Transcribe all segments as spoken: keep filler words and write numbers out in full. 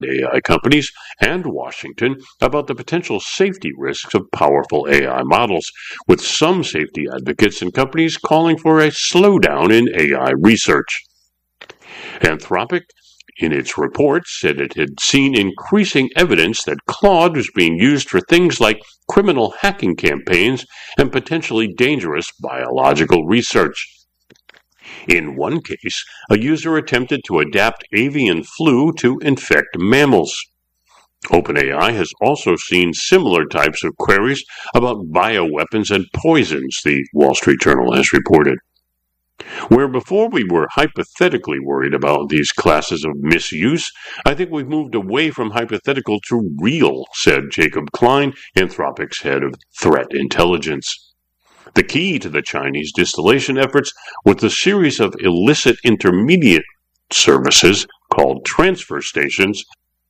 A I companies and Washington about the potential safety risks of powerful A I models, with some safety advocates and companies calling for a slowdown in A I research. Anthropic, in its report, said it had seen increasing evidence that Claude was being used for things like criminal hacking campaigns and potentially dangerous biological research. In one case, a user attempted to adapt avian flu to infect mammals. OpenAI has also seen similar types of queries about bioweapons and poisons, the Wall Street Journal has reported. Where before we were hypothetically worried about these classes of misuse, I think we've moved away from hypothetical to real, said Jacob Klein, Anthropic's head of threat intelligence. The key to the Chinese distillation efforts was the series of illicit intermediate services called transfer stations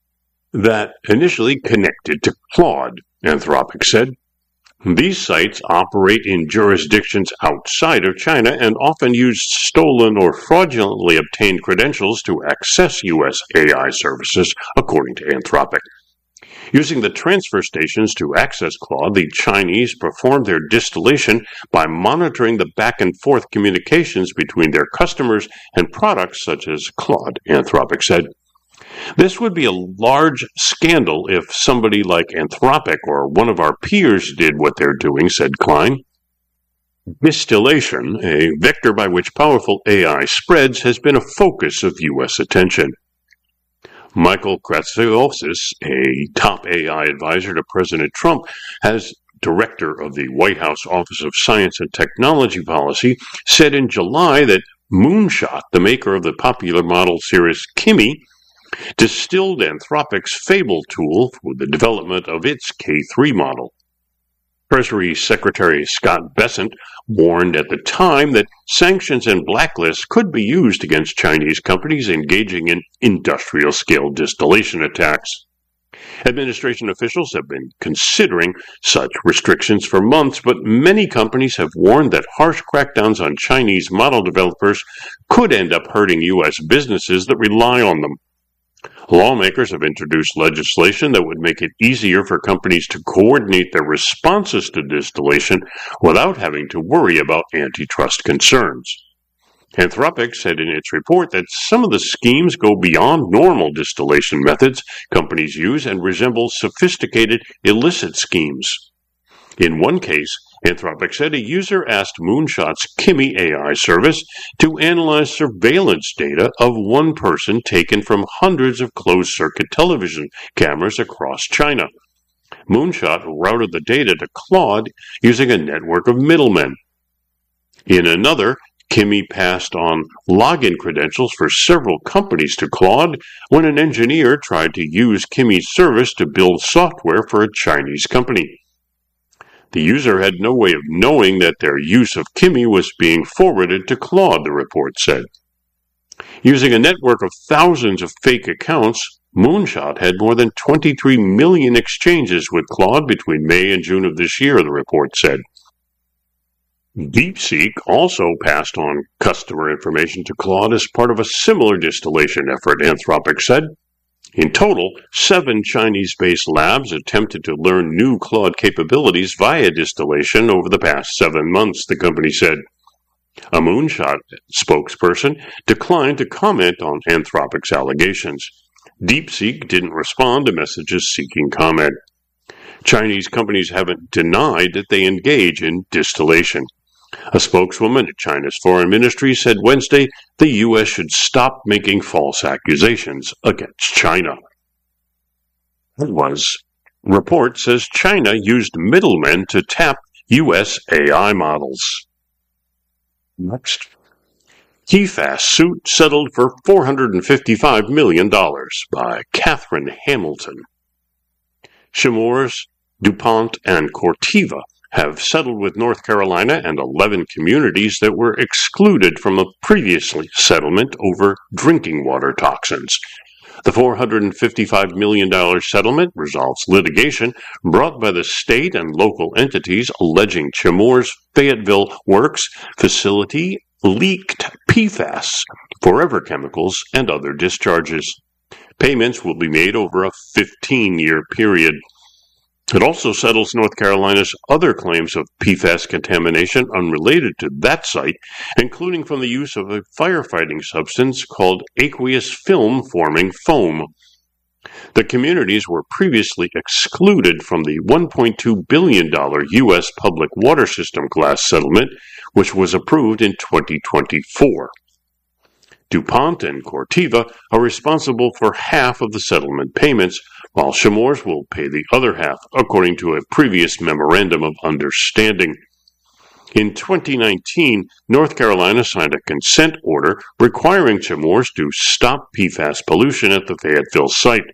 that initially connected to Claude, Anthropic said. These sites operate in jurisdictions outside of China and often use stolen or fraudulently obtained credentials to access U S A I services, according to Anthropic. Using the transfer stations to access Claude, the Chinese performed their distillation by monitoring the back-and-forth communications between their customers and products such as Claude, Anthropic said. This would be a large scandal if somebody like Anthropic or one of our peers did what they're doing, said Klein. Distillation, a vector by which powerful A I spreads, has been a focus of U S attention. Michael Kratsios, a top A I advisor to President Trump, as director of the White House Office of Science and Technology Policy, said in July that Moonshot, the maker of the popular model series Kimi, distilled Anthropic's Fable tool for the development of its K three model. Treasury Secretary Scott Bessent warned at the time that sanctions and blacklists could be used against Chinese companies engaging in industrial-scale distillation attacks. Administration officials have been considering such restrictions for months, but many companies have warned that harsh crackdowns on Chinese model developers could end up hurting U S businesses that rely on them. Lawmakers have introduced legislation that would make it easier for companies to coordinate their responses to distillation without having to worry about antitrust concerns. Anthropic said in its report that some of the schemes go beyond normal distillation methods companies use and resemble sophisticated illicit schemes. In one case, Anthropic said a user asked Moonshot's Kimi A I service to analyze surveillance data of one person taken from hundreds of closed-circuit television cameras across China. Moonshot routed the data to Claude using a network of middlemen. In another, Kimi passed on login credentials for several companies to Claude when an engineer tried to use Kimi's service to build software for a Chinese company. The user had no way of knowing that their use of Kimi was being forwarded to Claude, the report said. Using a network of thousands of fake accounts, Moonshot had more than twenty-three million exchanges with Claude between May and June of this year, the report said. DeepSeek also passed on customer information to Claude as part of a similar distillation effort, Anthropic said. In total, seven Chinese-based labs attempted to learn new Claude capabilities via distillation over the past seven months, the company said. A Moonshot spokesperson declined to comment on Anthropic's allegations. DeepSeek didn't respond to messages seeking comment. Chinese companies haven't denied that they engage in distillation. A spokeswoman at China's foreign ministry said Wednesday the U S should stop making false accusations against China. It was. Report says China used middlemen to tap U S A I models. Next. P FAS suit settled for four hundred fifty-five million dollars by Catherine Hamilton. Chemours, DuPont, and Corteva have settled with North Carolina and eleven communities that were excluded from a previous settlement over drinking water toxins. The four hundred fifty-five million dollars settlement resolves litigation brought by the state and local entities alleging Chemours' Fayetteville Works facility leaked P FAS, forever chemicals, and other discharges. Payments will be made over a fifteen-year period. It also settles North Carolina's other claims of P FAS contamination unrelated to that site, including from the use of a firefighting substance called aqueous film-forming foam. The communities were previously excluded from the one point two billion dollars U S public water system class settlement, which was approved in twenty twenty-four. DuPont and Corteva are responsible for half of the settlement payments, while Chemours will pay the other half, according to a previous memorandum of understanding. In twenty nineteen, North Carolina signed a consent order requiring Chemours to stop P FAS pollution at the Fayetteville site.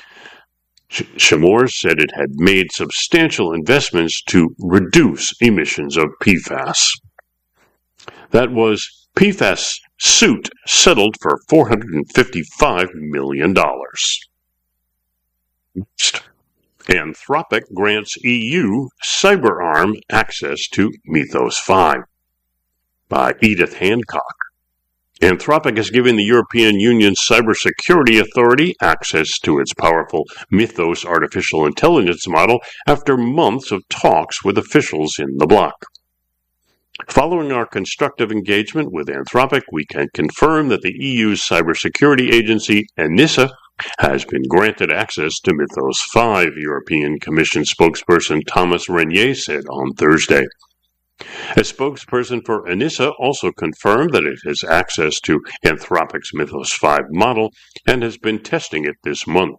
Chemours said it had made substantial investments to reduce emissions of P FAS. That was P FAS suit settled for four hundred fifty-five million dollars. Next. Anthropic grants E U CyberArm access to Mythos five by Edith Hancock. Anthropic is giving the European Union's Cybersecurity Authority access to its powerful Mythos artificial intelligence model after months of talks with officials in the bloc. Following our constructive engagement with Anthropic, we can confirm that the E U's cybersecurity agency, ENISA, has been granted access to Mythos five, European Commission spokesperson Thomas Renier said on Thursday. A spokesperson for ENISA also confirmed that it has access to Anthropic's Mythos five model and has been testing it this month.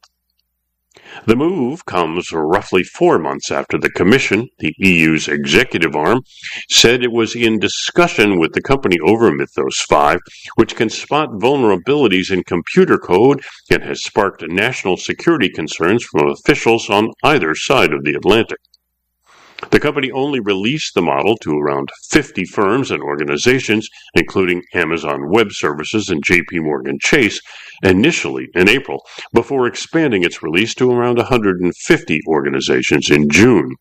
The move comes roughly four months after the Commission, the E U's executive arm, said it was in discussion with the company over Mythos five, which can spot vulnerabilities in computer code and has sparked national security concerns from officials on either side of the Atlantic. The company only released the model to around fifty firms and organizations, including Amazon Web Services and J P Morgan Chase, initially in April, before expanding its release to around one hundred fifty organizations in June.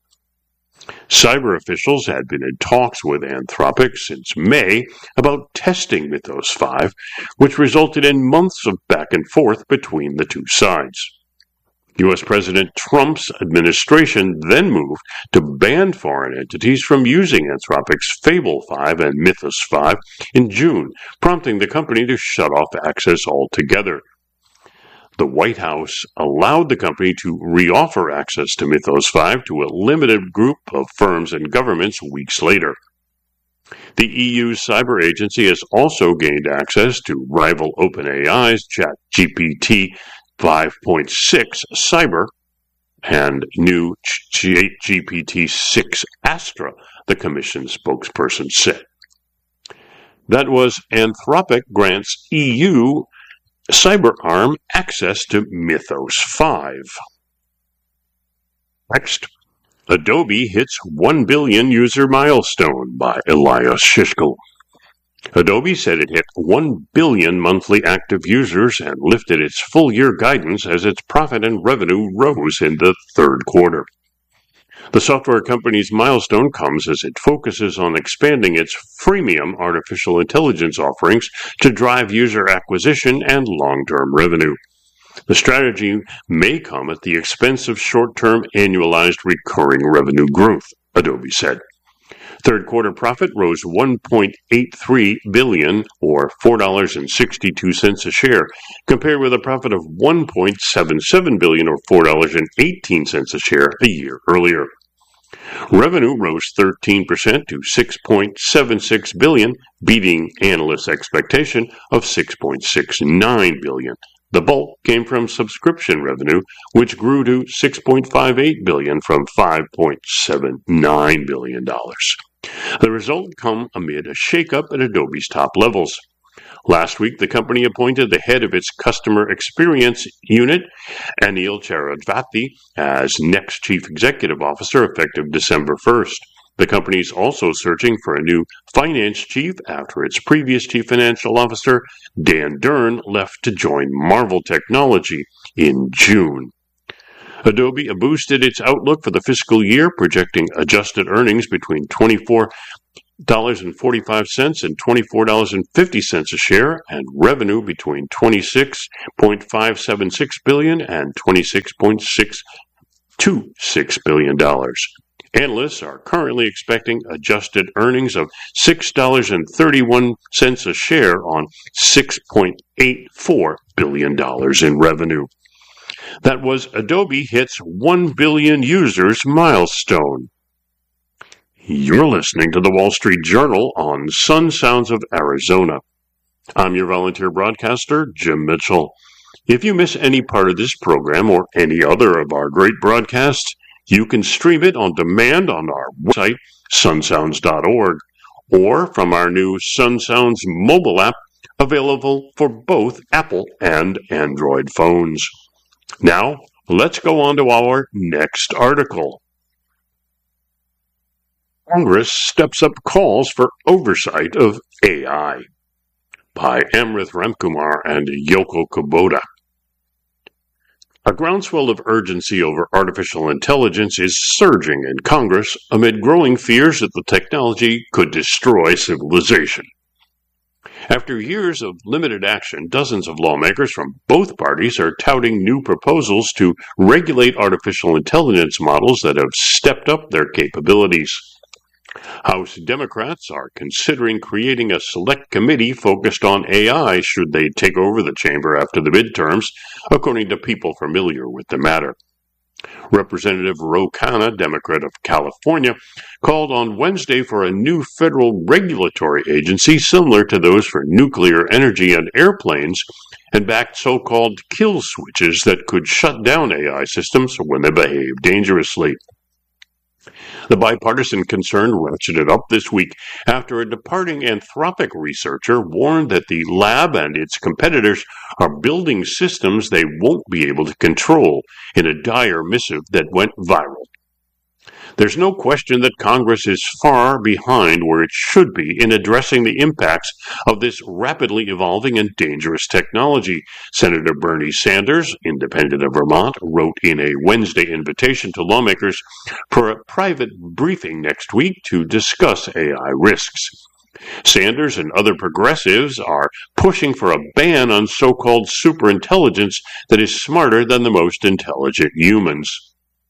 Cyber officials had been in talks with Anthropic since May about testing Mythos five, which resulted in months of back and forth between the two sides. U S President Trump's administration then moved to ban foreign entities from using Anthropic's Fable five and Mythos five in June, prompting the company to shut off access altogether. The White House allowed the company to reoffer access to Mythos five to a limited group of firms and governments weeks later. The E U's cyber agency has also gained access to rival OpenAI's ChatGPT five point six Cyber and new ChatGPT six Astra, the Commission spokesperson said. That was Anthropic grants E U CyberArm access to Mythos five. Next, Adobe hits one billion user milestone by Elias Shishkel. Adobe said it hit one billion monthly active users and lifted its full-year guidance as its profit and revenue rose in the third quarter. The software company's milestone comes as it focuses on expanding its freemium artificial intelligence offerings to drive user acquisition and long-term revenue. The strategy may come at the expense of short-term annualized recurring revenue growth, Adobe said. Third quarter profit rose one point eight three billion dollars, or four dollars and sixty-two cents a share, compared with a profit of one point seven seven billion dollars, or four dollars and eighteen cents a share a year earlier. Revenue rose thirteen percent to six point seven six billion dollars, beating analysts' expectation of six point six nine billion dollars. The bulk came from subscription revenue, which grew to six point five eight billion dollars from five point seven nine billion dollars. The result came amid a shakeup at Adobe's top levels. Last week, the company appointed the head of its customer experience unit, Anil Chakravarthy, as next chief executive officer effective December first. The company is also searching for a new finance chief after its previous chief financial officer, Dan Durn, left to join Marvell Technology in June. Adobe boosted its outlook for the fiscal year, projecting adjusted earnings between twenty-four dollars and forty-five cents and twenty-four dollars and fifty cents a share, and revenue between twenty-six point five seven six billion dollars and twenty-six point six two six billion dollars. Analysts are currently expecting adjusted earnings of six dollars and thirty-one cents a share on six point eight four billion dollars in revenue. That was Adobe hits one billion users milestone. You're listening to the Wall Street Journal on Sun Sounds of Arizona. I'm your volunteer broadcaster, Jim Mitchell. If you miss any part of this program or any other of our great broadcasts, you can stream it on demand on our website, sun sounds dot org, or from our new Sun Sounds mobile app, available for both Apple and Android phones. Now, let's go on to our next article. Congress steps up calls for oversight of A I, by Amrith Ramkumar and Yoko Kubota. A groundswell of urgency over artificial intelligence is surging in Congress amid growing fears that the technology could destroy civilization. After years of limited action, dozens of lawmakers from both parties are touting new proposals to regulate artificial intelligence models that have stepped up their capabilities. House Democrats are considering creating a select committee focused on A I should they take over the chamber after the midterms, according to people familiar with the matter. Representative Ro Khanna, Democrat of California, called on Wednesday for a new federal regulatory agency similar to those for nuclear energy and airplanes, and backed so-called kill switches that could shut down A I systems when they behave dangerously. The bipartisan concern ratcheted up this week after a departing Anthropic researcher warned that the lab and its competitors are building systems they won't be able to control in a dire missive that went viral. There's no question that Congress is far behind where it should be in addressing the impacts of this rapidly evolving and dangerous technology, Senator Bernie Sanders, independent of Vermont, wrote in a Wednesday invitation to lawmakers for a private briefing next week to discuss A I risks. Sanders and other progressives are pushing for a ban on so-called superintelligence that is smarter than the most intelligent humans.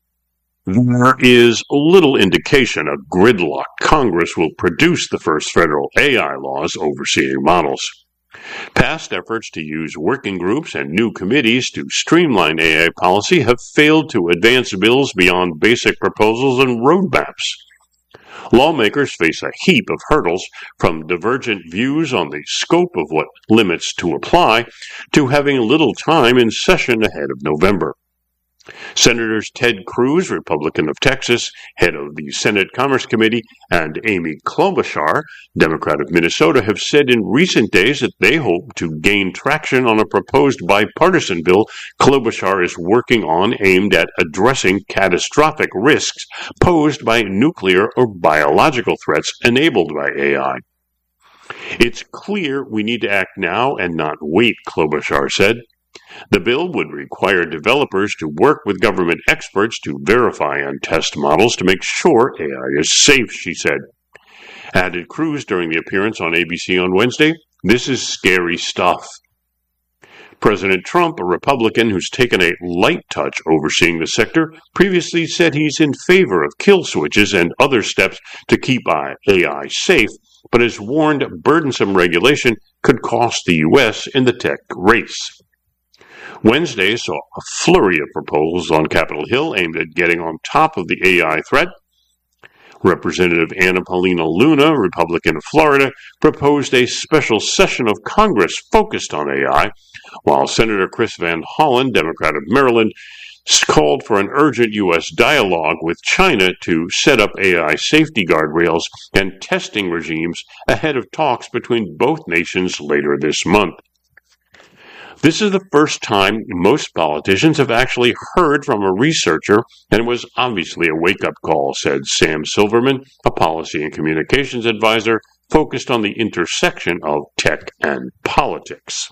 There is little indication a gridlocked Congress will produce the first federal A I laws overseeing models. Past efforts to use working groups and new committees to streamline A I policy have failed to advance bills beyond basic proposals and roadmaps. Lawmakers face a heap of hurdles, from divergent views on the scope of what limits to apply to having little time in session ahead of November. Senators Ted Cruz, Republican of Texas, head of the Senate Commerce Committee, and Amy Klobuchar, Democrat of Minnesota, have said in recent days that they hope to gain traction on a proposed bipartisan bill Klobuchar is working on aimed at addressing catastrophic risks posed by nuclear or biological threats enabled by A I. It's clear we need to act now and not wait, Klobuchar said. The bill would require developers to work with government experts to verify and test models to make sure A I is safe, she said. Added Cruz during the appearance on A B C on Wednesday, "This is scary stuff." President Trump, a Republican who's taken a light touch overseeing the sector, previously said he's in favor of kill switches and other steps to keep A I safe, but has warned burdensome regulation could cost the U S in the tech race. Wednesday saw a flurry of proposals on Capitol Hill aimed at getting on top of the A I threat. Representative Anna Paulina Luna, Republican of Florida, proposed a special session of Congress focused on A I, while Senator Chris Van Hollen, Democrat of Maryland, called for an urgent U S dialogue with China to set up A I safety guardrails and testing regimes ahead of talks between both nations later this month. This is the first time most politicians have actually heard from a researcher, and it was obviously a wake-up call, said Sam Silverman, a policy and communications advisor focused on the intersection of tech and politics.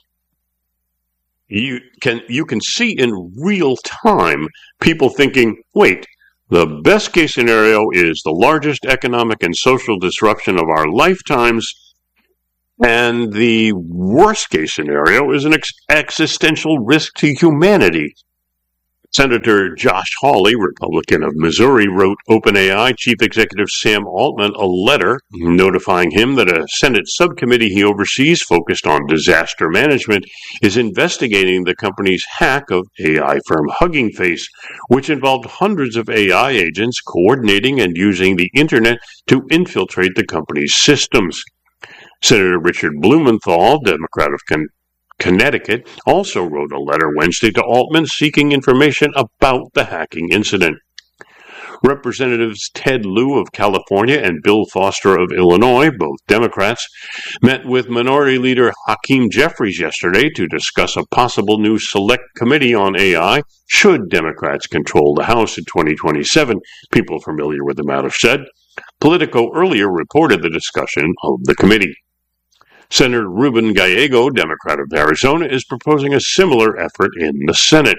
You can, you can see in real time people thinking, wait, The best case scenario is the largest economic and social disruption of our lifetimes, and the worst case scenario is an ex- existential risk to humanity. Senator Josh Hawley, Republican of Missouri, wrote OpenAI Chief Executive Sam Altman a letter notifying him that a Senate subcommittee he oversees focused on disaster management is investigating the company's hack of A I firm Hugging Face, which involved hundreds of A I agents coordinating and using the internet to infiltrate the company's systems. Senator Richard Blumenthal, Democrat of Con- Connecticut, also wrote a letter Wednesday to Altman seeking information about the hacking incident. Representatives Ted Lieu of California and Bill Foster of Illinois, both Democrats, met with Minority Leader Hakeem Jeffries yesterday to discuss a possible new select committee on A I should Democrats control the House in twenty twenty-seven, people familiar with the matter said. Politico earlier reported the discussion of the committee. Senator Ruben Gallego, Democrat of Arizona, is proposing a similar effort in the Senate.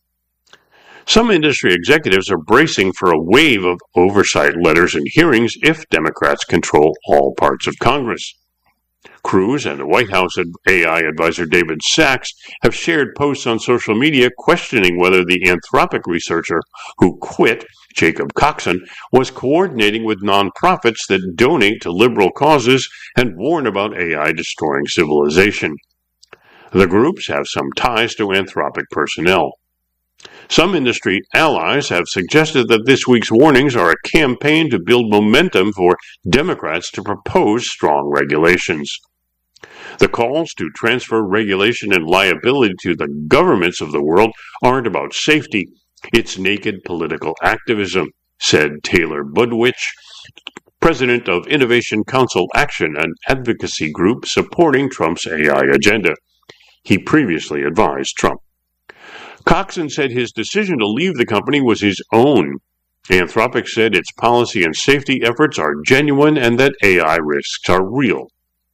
Some industry executives are bracing for a wave of oversight letters and hearings if Democrats control all parts of Congress. Cruz and the White House A I advisor David Sachs have shared posts on social media questioning whether the Anthropic researcher who quit, Jacob Coxon, was coordinating with nonprofits that donate to liberal causes and warn about A I destroying civilization. The groups have some ties to Anthropic personnel. Some industry allies have suggested that this week's warnings are a campaign to build momentum for Democrats to propose strong regulations. The calls to transfer regulation and liability to the governments of the world aren't about safety. It's naked political activism, said Taylor Budwich, president of Innovation Council Action, an advocacy group supporting Trump's A I agenda. He previously advised Trump. Coxon said his decision to leave the company was his own. Anthropic said its policy and safety efforts are genuine and that A I risks are real.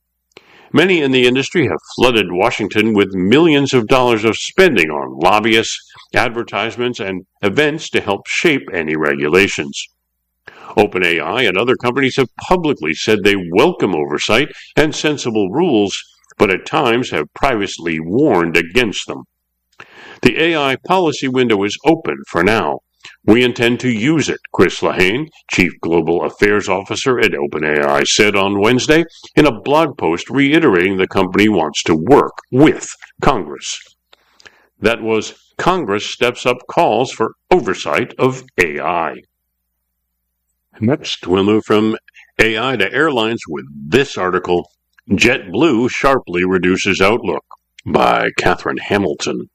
Many in the industry have flooded Washington with millions of dollars of spending on lobbyists, advertisements, and events to help shape any regulations. OpenAI and other companies have publicly said they welcome oversight and sensible rules, but at times have privately warned against them. The A I policy window is open for now. We intend to use it, Chris Lahane, Chief Global Affairs Officer at OpenAI, said on Wednesday in a blog post reiterating the company wants to work with Congress. That was Congress steps up calls for oversight of A I. Next, we'll move from A I to airlines with this article, JetBlue sharply reduces outlook, by Catherine Hamilton.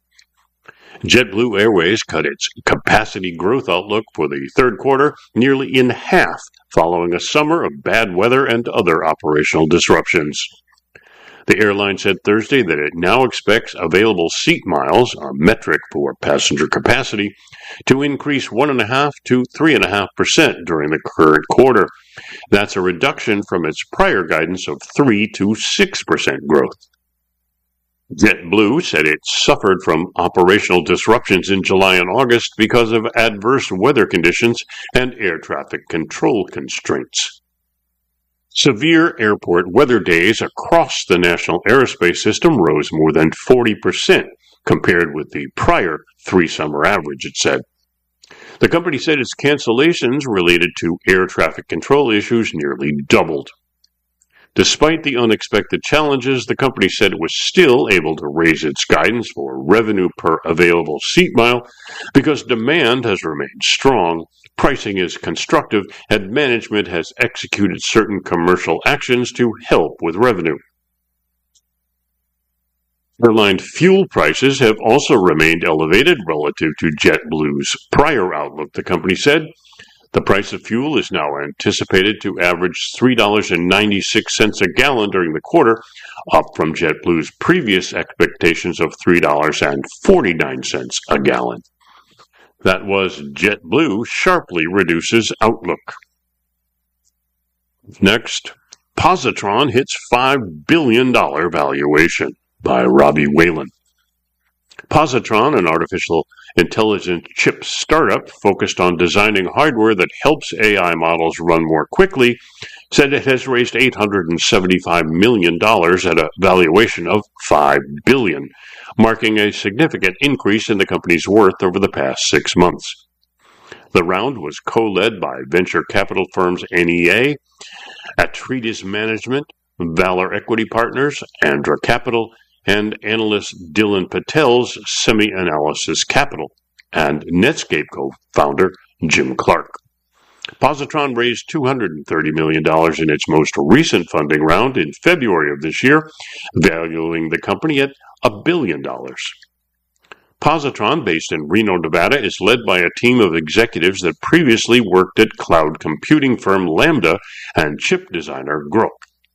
JetBlue Airways cut its capacity growth outlook for the third quarter nearly in half following a summer of bad weather and other operational disruptions. The airline said Thursday that it now expects available seat miles, a metric for passenger capacity, to increase one point five to three point five percent during the current quarter. That's a reduction from its prior guidance of three to six percent growth. JetBlue said it suffered from operational disruptions in July and August because of adverse weather conditions and air traffic control constraints. Severe airport weather days across the national aerospace system rose more than forty percent compared with the prior three-summer average, it said. The company said its cancellations related to air traffic control issues nearly doubled. Despite the unexpected challenges, the company said it was still able to raise its guidance for revenue per available seat mile because demand has remained strong, pricing is constructive, and management has executed certain commercial actions to help with revenue. Airline fuel prices have also remained elevated relative to JetBlue's prior outlook, the company said. The price of fuel is now anticipated to average three dollars and ninety-six cents a gallon during the quarter, up from JetBlue's previous expectations of three dollars and forty-nine cents a gallon. That was JetBlue sharply reduces outlook. Next, Positron hits five billion dollars valuation, by Robbie Whalen. Positron, an artificial intelligence chip startup focused on designing hardware that helps A I models run more quickly, said it has raised eight hundred seventy-five million dollars at a valuation of five billion dollars, marking a significant increase in the company's worth over the past six months. The round was co-led by venture capital firms N E A, Atreides Management, Valor Equity Partners, Andra Capital, and analyst Dylan Patel's Semi-Analysis Capital, and Netscape co-founder Jim Clark. Positron raised two hundred thirty million dollars in its most recent funding round in February of this year, valuing the company at a billion dollars. Positron, based in Reno, Nevada, is led by a team of executives that previously worked at cloud computing firm Lambda and chip designer Groq.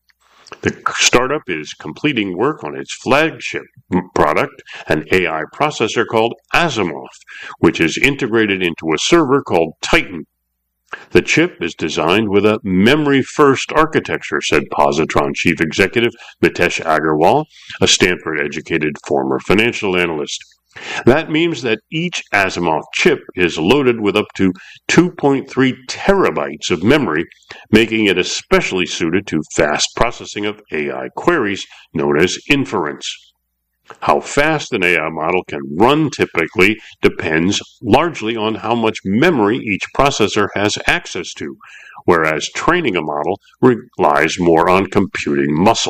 The startup is completing work on its flagship product, an A I processor called Asimov, which is integrated into a server called Titan. The chip is designed with a memory-first architecture, said Positron chief executive Mitesh Agarwal, a Stanford-educated former financial analyst. That means that each Asimov chip is loaded with up to two point three terabytes of memory, making it especially suited to fast processing of A I queries known as inference. How fast an A I model can run typically depends largely on how much memory each processor has access to, whereas training a model relies more on computing muscle.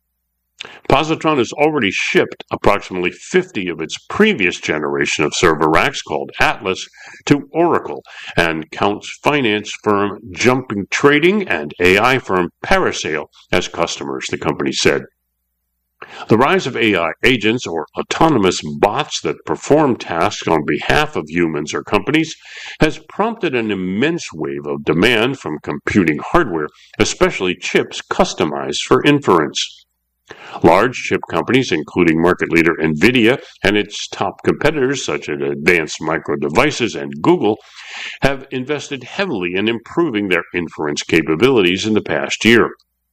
Positron has already shipped approximately fifty of its previous generation of server racks called Atlas to Oracle and counts finance firm Jumping Trading and A I firm Parasail as customers, the company said. The rise of A I agents, or autonomous bots that perform tasks on behalf of humans or companies, has prompted an immense wave of demand from computing hardware, especially chips customized for inference. Large chip companies, including market leader NVIDIA and its top competitors such as Advanced Micro Devices and Google, have invested heavily in improving their inference capabilities in the past year.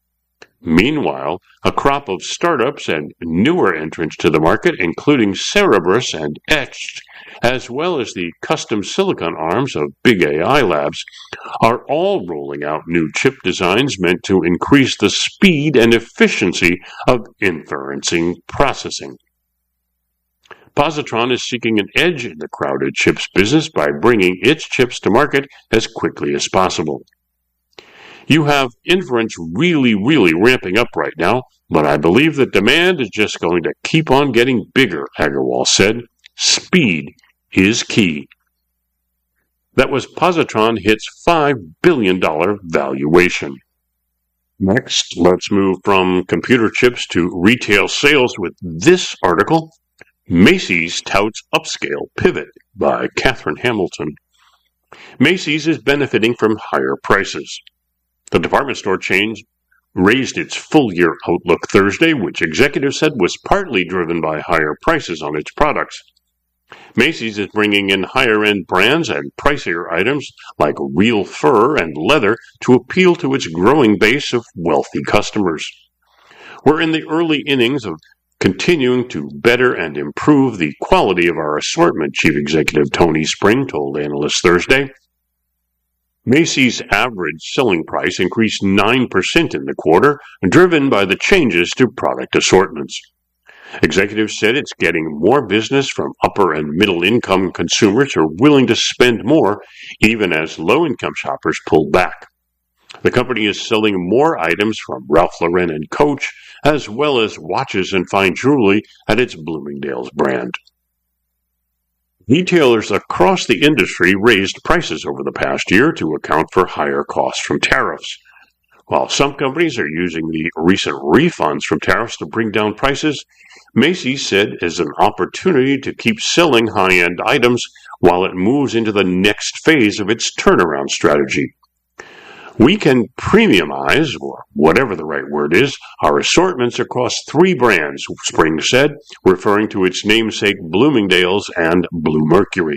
Meanwhile, a crop of startups and newer entrants to the market, including Cerebras and Etched, as well as the custom silicon arms of big A I labs, are all rolling out new chip designs meant to increase the speed and efficiency of inferencing processing. Positron is seeking an edge in the crowded chips business by bringing its chips to market as quickly as possible. You have inference really, really ramping up right now, but I believe that demand is just going to keep on getting bigger, Agarwal said. Speed is key. That was Positron hits five billion dollars valuation. Next, let's move from computer chips to retail sales with this article. Macy's touts upscale pivot by Catherine Hamilton. Macy's is benefiting from higher prices. The department store chain raised its full-year outlook Thursday, which executives said was partly driven by higher prices on its products. Macy's is bringing in higher-end brands and pricier items like real fur and leather to appeal to its growing base of wealthy customers. We're in the early innings of continuing to better and improve the quality of our assortment, Chief Executive Tony Spring told analysts Thursday. Macy's average selling price increased nine percent in the quarter, driven by the changes to product assortments. Executives said it's getting more business from upper and middle income consumers who are willing to spend more, even as low income shoppers pull back. The company is selling more items from Ralph Lauren and Coach, as well as watches and fine jewelry at its Bloomingdale's brand. Retailers across the industry raised prices over the past year to account for higher costs from tariffs. While some companies are using the recent refunds from tariffs to bring down prices, Macy's said it is an opportunity to keep selling high-end items while it moves into the next phase of its turnaround strategy. We can premiumize, or whatever the right word is, our assortments across three brands, Spring said, referring to its namesake Bloomingdale's and Bluemercury.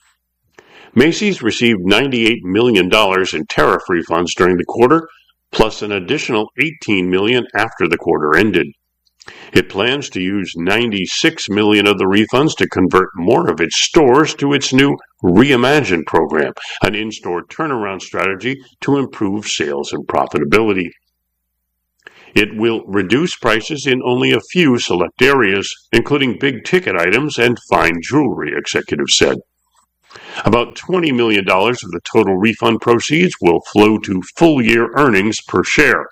Macy's received ninety-eight million dollars in tariff refunds during the quarter, plus an additional eighteen million dollars after the quarter ended. It plans to use ninety-six million dollars of the refunds to convert more of its stores to its new Reimagine program, an in-store turnaround strategy to improve sales and profitability. It will reduce prices in only a few select areas, including big-ticket items and fine jewelry, executives said. About twenty million dollars of the total refund proceeds will flow to full-year earnings per share.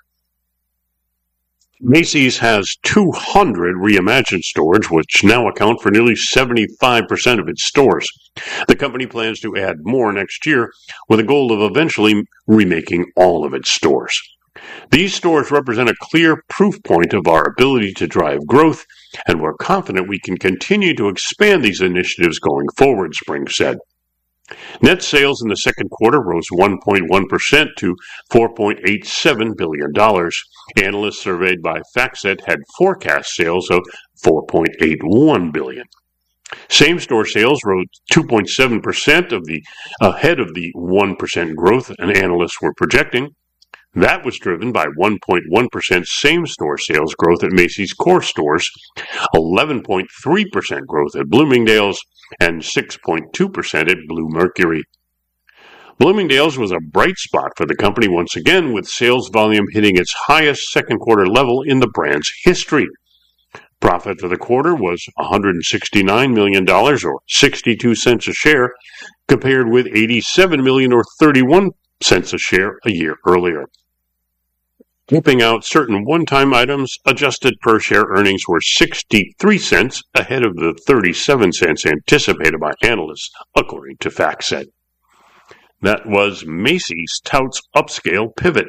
Macy's has two hundred Reimagine stores, which now account for nearly seventy-five percent of its stores. The company plans to add more next year, with a goal of eventually remaking all of its stores. These stores represent a clear proof point of our ability to drive growth, and we're confident we can continue to expand these initiatives going forward, Spring said. Net sales in the second quarter rose one point one percent to four point eight seven billion dollars. Analysts surveyed by FactSet had forecast sales of four point eight one billion dollars. Same-store sales rose two point seven percent of the ahead of the one percent growth an analysts were projecting. That was driven by one point one percent same-store sales growth at Macy's core stores, eleven point three percent growth at Bloomingdale's, and six point two percent at Bluemercury. Bloomingdale's was a bright spot for the company once again, with sales volume hitting its highest second quarter level in the brand's history. Profit for the quarter was one hundred sixty-nine million dollars, or sixty-two cents a share, compared with eighty-seven million dollars, or thirty-one cents a share a year earlier. Stripping out certain one-time items, adjusted per-share earnings were sixty-three cents, ahead of the thirty-seven cents anticipated by analysts, according to FactSet. That was Macy's touts upscale pivot.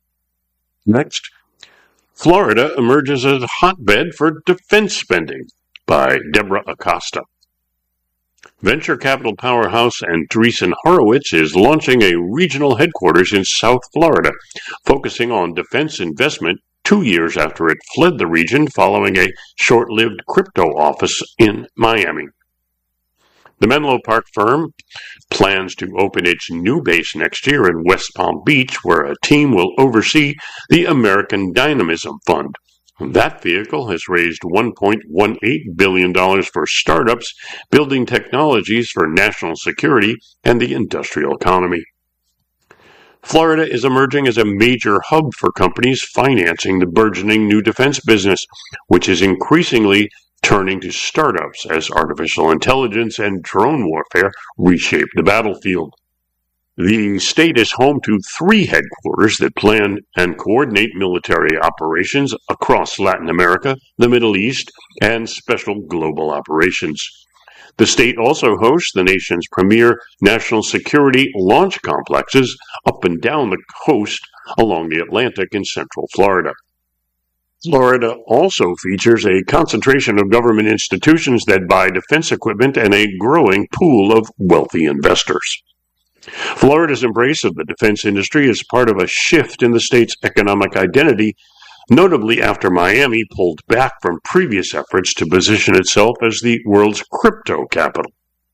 Next, Florida emerges as a hotbed for defense spending, by Deborah Acosta. Venture capital powerhouse Andreessen Horowitz is launching a regional headquarters in South Florida, focusing on defense investment two years after it fled the region following a short-lived crypto office in Miami. The Menlo Park firm plans to open its new base next year in West Palm Beach, where a team will oversee the American Dynamism Fund. That vehicle has raised one point one eight billion dollars for startups building technologies for national security and the industrial economy. Florida is emerging as a major hub for companies financing the burgeoning new defense business, which is increasingly turning to startups as artificial intelligence and drone warfare reshape the battlefield. The state is home to three headquarters that plan and coordinate military operations across Latin America, the Middle East, and special global operations. The state also hosts the nation's premier national security launch complexes up and down the coast along the Atlantic in Central Florida. Florida also features a concentration of government institutions that buy defense equipment and a growing pool of wealthy investors. Florida's embrace of the defense industry is part of a shift in the state's economic identity, notably after Miami pulled back from previous efforts to position itself as the world's crypto capital.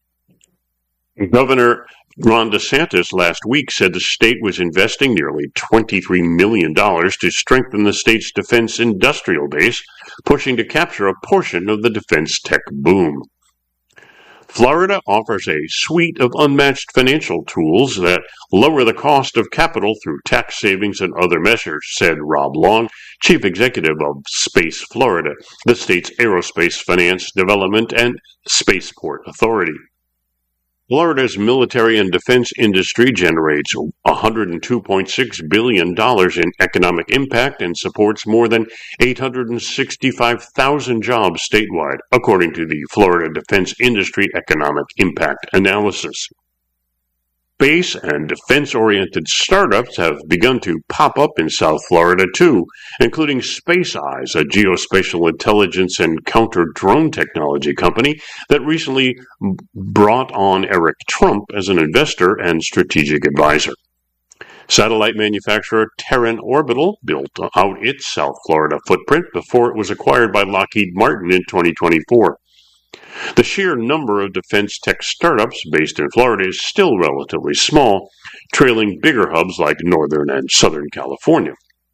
Governor Ron DeSantis last week said the state was investing nearly twenty-three million dollars to strengthen the state's defense industrial base, pushing to capture a portion of the defense tech boom. Florida offers a suite of unmatched financial tools that lower the cost of capital through tax savings and other measures, said Rob Long, chief executive of Space Florida, the state's aerospace finance, development, and spaceport authority. Florida's military and defense industry generates one hundred two point six billion dollars in economic impact and supports more than eight hundred sixty-five thousand jobs statewide, according to the Florida Defense Industry Economic Impact Analysis. Space and defense-oriented startups have begun to pop up in South Florida, too, including Space Eyes, a geospatial intelligence and counter-drone technology company that recently brought on Eric Trump as an investor and strategic advisor. Satellite manufacturer Terran Orbital built out its South Florida footprint before it was acquired by Lockheed Martin in twenty twenty-four. The sheer number of defense tech startups based in Florida is still relatively small, trailing bigger hubs like Northern and Southern California.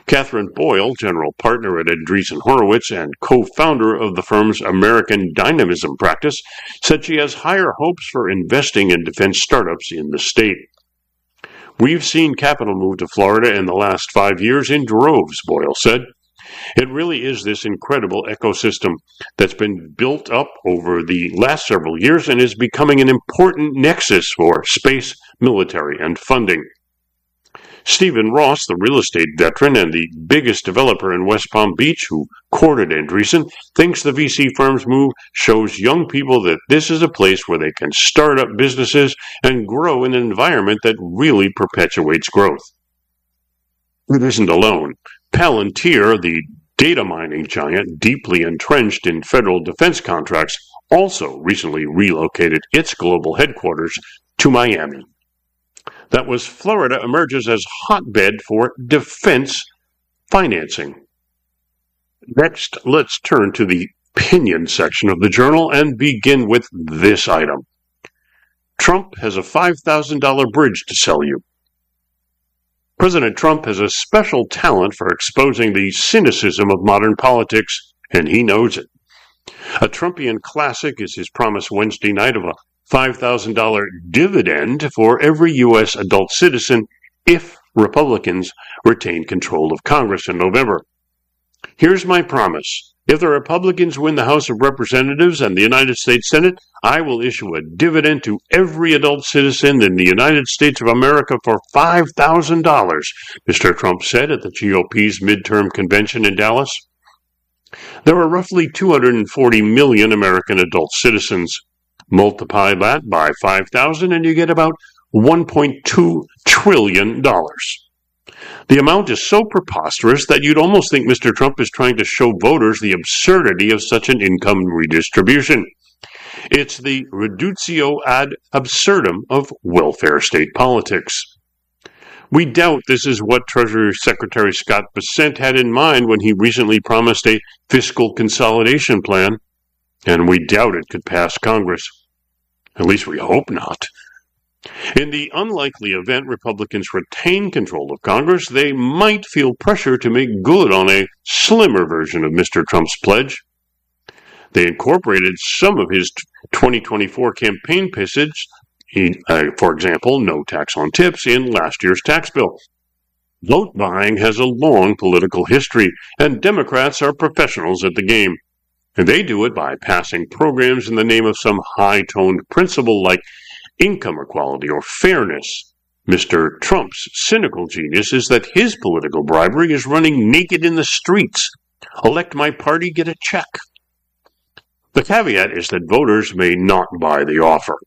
Catherine Boyle, general partner at Andreessen Horowitz and co-founder of the firm's American Dynamism practice, said she has higher hopes for investing in defense startups in the state. We've seen capital move to Florida in the last five years in droves, Boyle said. It really is this incredible ecosystem that's been built up over the last several years and is becoming an important nexus for space, military, and funding. Stephen Ross, the real estate veteran and the biggest developer in West Palm Beach, who courted Andreessen, thinks the V C firm's move shows young people that this is a place where they can start up businesses and grow in an environment that really perpetuates growth. It isn't alone. Palantir, the data mining giant deeply entrenched in federal defense contracts, also recently relocated its global headquarters to Miami. That was Florida emerges as hotbed for defense financing. Next, let's turn to the opinion section of the Journal and begin with this item. Trump has a five thousand dollars bridge to sell you. President Trump has a special talent for exposing the cynicism of modern politics, and he knows it. A Trumpian classic is his promise Wednesday night of a five thousand dollars dividend for every U S adult citizen if Republicans retain control of Congress in November. Here's my promise. If the Republicans win the House of Representatives and the United States Senate, I will issue a dividend to every adult citizen in the United States of America for five thousand dollars, Mister Trump said at the G O P's midterm convention in Dallas. There are roughly two hundred forty million American adult citizens. Multiply that by five thousand and you get about one point two trillion dollars. The amount is so preposterous that you'd almost think Mister Trump is trying to show voters the absurdity of such an income redistribution. It's the reductio ad absurdum of welfare state politics. We doubt this is what Treasury Secretary Scott Bessent had in mind when he recently promised a fiscal consolidation plan, and we doubt it could pass Congress. At least we hope not. In the unlikely event Republicans retain control of Congress, they might feel pressure to make good on a slimmer version of Mister Trump's pledge. They incorporated some of his twenty twenty-four campaign message, uh, for example, no tax on tips, in last year's tax bill. Vote buying has a long political history, and Democrats are professionals at the game. And they do it by passing programs in the name of some high-toned principle like income equality or fairness. Mister Trump's cynical genius is that his political bribery is running naked in the streets. Elect my party, get a check. The caveat is that voters may not buy the offer.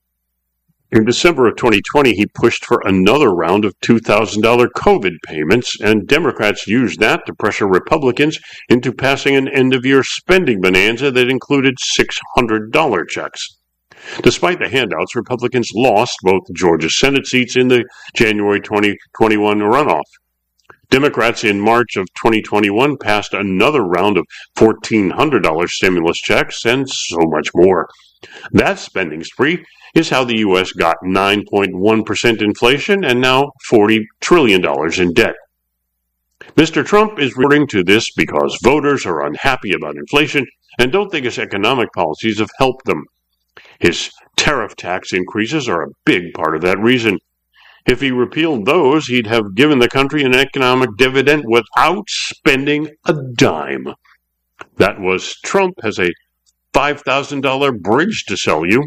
In December of twenty twenty, he pushed for another round of two thousand dollars COVID payments, and Democrats used that to pressure Republicans into passing an end-of-year spending bonanza that included six hundred dollars checks. Despite the handouts, Republicans lost both Georgia Senate seats in the January twenty twenty-one runoff. Democrats in March of twenty twenty-one passed another round of fourteen hundred dollars stimulus checks and so much more. That spending spree is how the U S got nine point one percent inflation and now forty trillion dollars in debt. Mister Trump is resorting to this because voters are unhappy about inflation and don't think his economic policies have helped them. His tariff tax increases are a big part of that reason. If he repealed those, he'd have given the country an economic dividend without spending a dime. That was Trump has a five thousand dollars bridge to sell you.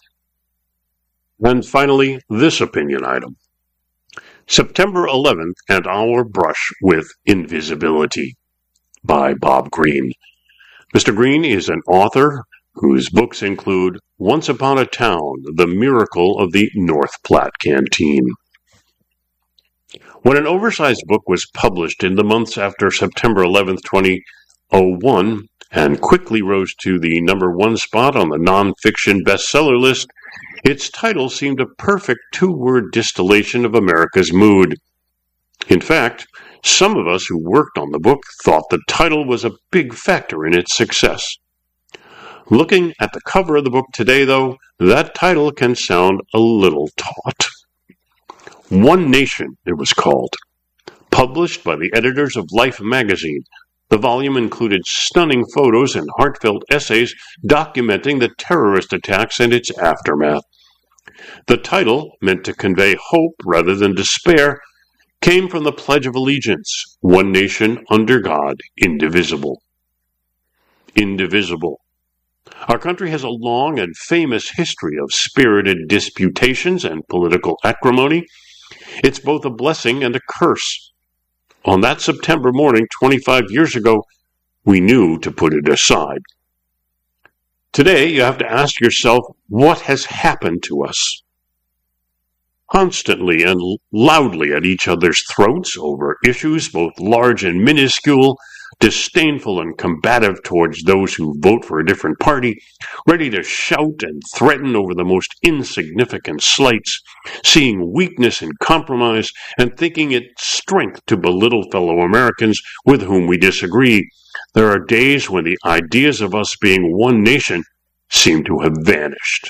And finally, this opinion item. September eleventh and Our Brush with Invisibility by Bob Greene. Mister Greene is an author whose books include Once Upon a Town, The Miracle of the North Platte Canteen. When an oversized book was published in the months after September eleventh, twenty oh one, and quickly rose to the number one spot on the nonfiction bestseller list, its title seemed a perfect two-word distillation of America's mood. In fact, some of us who worked on the book thought the title was a big factor in its success. Looking at the cover of the book today, though, that title can sound a little taut. One Nation, it was called. Published by the editors of Life magazine, the volume included stunning photos and heartfelt essays documenting the terrorist attacks and its aftermath. The title, meant to convey hope rather than despair, came from the Pledge of Allegiance, one nation under God, indivisible. Indivisible. Our country has a long and famous history of spirited disputations and political acrimony. It's both a blessing and a curse. On that September morning twenty-five years ago, we knew to put it aside. Today, you have to ask yourself, what has happened to us? Constantly and loudly at each other's throats over issues both large and minuscule, disdainful and combative towards those who vote for a different party, ready to shout and threaten over the most insignificant slights, seeing weakness in compromise and thinking it strength to belittle fellow Americans with whom we disagree. There are days when the ideas of us being one nation seem to have vanished.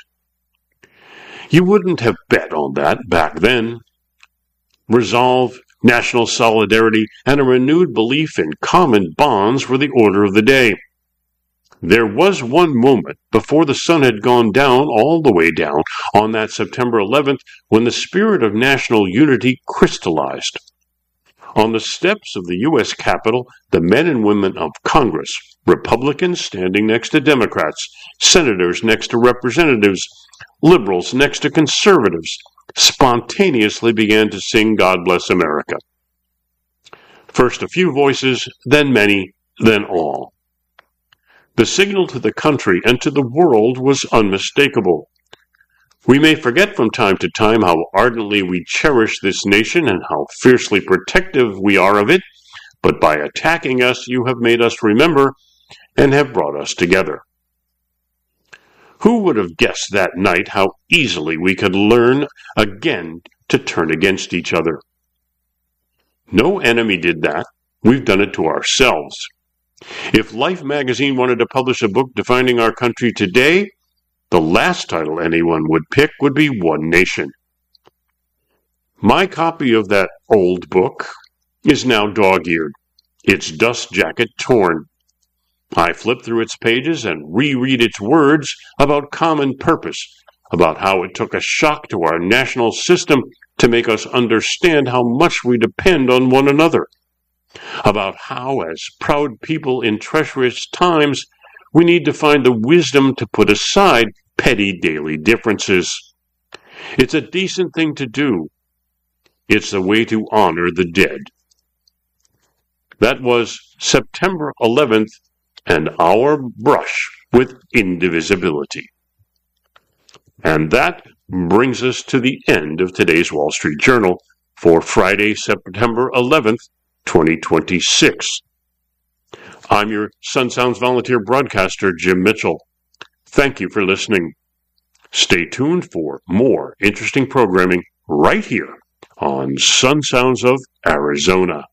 You wouldn't have bet on that back then. Resolve, national solidarity, and a renewed belief in common bonds were the order of the day. There was one moment before the sun had gone down all the way down on that September eleventh when the spirit of national unity crystallized. On the steps of the U S Capitol, the men and women of Congress, Republicans standing next to Democrats, senators next to representatives, liberals next to conservatives, spontaneously began to sing God Bless America. First a few voices, then many, then all. The signal to the country and to the world was unmistakable. We may forget from time to time how ardently we cherish this nation and how fiercely protective we are of it, but by attacking us, you have made us remember and have brought us together. Who would have guessed that night how easily we could learn again to turn against each other? No enemy did that. We've done it to ourselves. If Life magazine wanted to publish a book defining our country today, the last title anyone would pick would be One Nation. My copy of that old book is now dog-eared, its dust jacket torn. I flip through its pages and reread its words about common purpose, about how it took a shock to our national system to make us understand how much we depend on one another, about how, as proud people in treacherous times, we need to find the wisdom to put aside petty daily differences. It's a decent thing to do. It's the way to honor the dead. That was September eleventh, and our brush with indivisibility. And that brings us to the end of today's Wall Street Journal for Friday, September eleventh, twenty twenty-six. I'm your Sun Sounds volunteer broadcaster, Jim Mitchell. Thank you for listening. Stay tuned for more interesting programming right here on Sun Sounds of Arizona.